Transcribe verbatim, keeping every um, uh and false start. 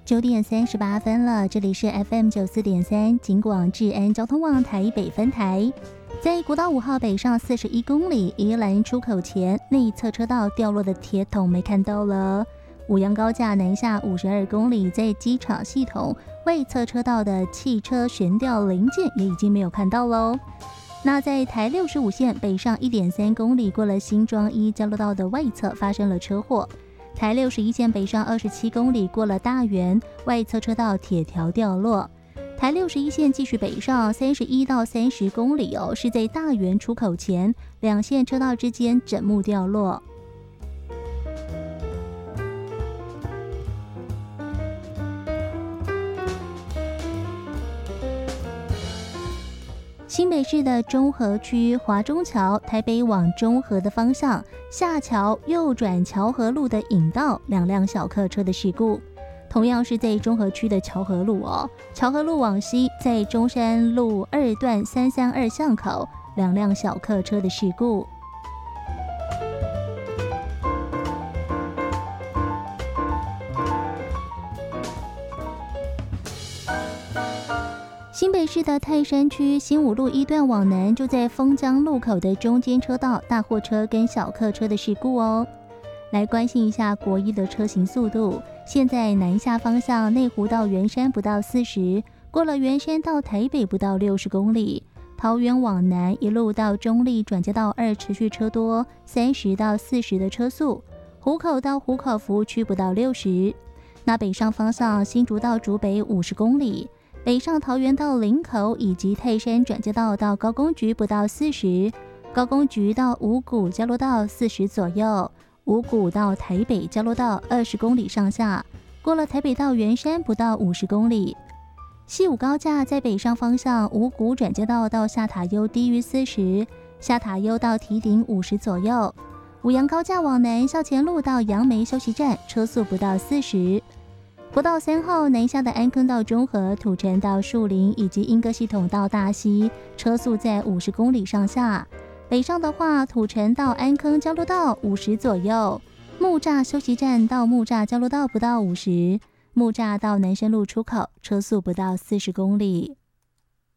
九点三十八分了，这里是 F M 九四点三警广治安交通网台北分台。在国道五号北上四十一公里宜兰出口前内侧车道掉落的铁桶没看到了。五杨高架南下五十二公里，在机场系统外侧车道的汽车悬吊零件也已经没有看到喽。那在台六十五线北上 一点三公里，过了新庄一交流道的外侧发生了车祸。台六十一线北上二十七公里，过了大园外侧车道铁条掉落。台六十一线继续北上三十一到三十公里哦，是在大园出口前两线车道之间枕木掉落。新北市的中和区华中桥台北往中和的方向下桥右转桥河路的引道两辆小客车的事故，同样是在中和区的桥河路哦。桥河路往西，在中山路二段三三二巷口两辆小客车的事故。新北市的泰山区新五路一段往南，就在丰江路口的中间车道，大货车跟小客车的事故哦。来关心一下国一的车行速度，现在南下方向内湖到圆山不到四十，过了圆山到台北不到六十公里，桃园往南一路到中立转接道二持续车多，三十到四十的车速，湖口到湖口服务区不到六十。那北上方向新竹到竹北五十公里。北上桃园到林口以及泰山转接道到高工局不到四十，高工局到五股交流道四十左右，五股到台北交流道二十公里上下，过了台北到圆山不到五十公里。西武高架在北上方向五股转接道到下塔悠低于四十，下塔悠到堤顶五十左右。五杨高架往南校前路到杨梅休息站车速不到四十。国道三号南下的安坑到中和、土城到树林以及莺歌系统到大溪，车速在五十公里上下。北上的话，土城到安坑交流道五十左右，木栅休息站到木栅交流道不到五十，木栅到南深路出口车速不到四十公里。